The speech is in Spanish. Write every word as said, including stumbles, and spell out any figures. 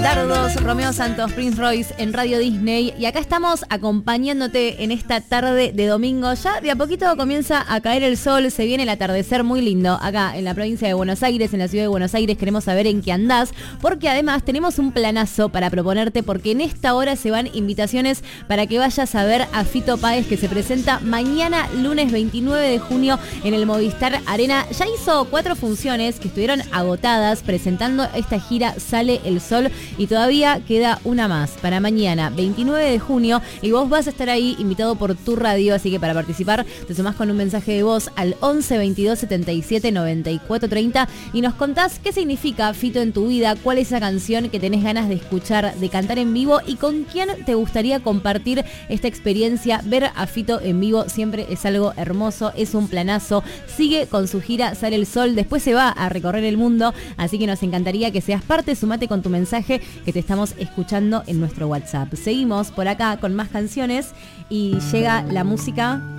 Dardos, Romeo Santos, Prince Royce en Radio Disney. Y acá estamos acompañándote en esta tarde de domingo. Ya de a poquito comienza a caer el sol, se viene el atardecer muy lindo acá en la provincia de Buenos Aires, en la ciudad de Buenos Aires. Queremos saber en qué andás, porque además tenemos un planazo para proponerte, porque en esta hora se van invitaciones para que vayas a ver a Fito Páez, que se presenta mañana lunes veintinueve de junio en el Movistar Arena. Ya hizo cuatro funciones que estuvieron agotadas presentando esta gira Sale el Sol, y todavía queda una más para mañana veintinueve de junio, y vos vas a estar ahí invitado por tu radio. Así que para participar te sumás con un mensaje de voz al once veintidós setenta y siete noventa y cuatro treinta y nos contás qué significa Fito en tu vida, cuál es esa canción que tenés ganas de escuchar, de cantar en vivo, y con quién te gustaría compartir esta experiencia. Ver a Fito en vivo siempre es algo hermoso, es un planazo. Sigue con su gira Sale el Sol, después se va a recorrer el mundo, así que nos encantaría que seas parte. Sumate con tu mensaje, que te estamos escuchando en nuestro WhatsApp. Seguimos por acá con más canciones y llega la música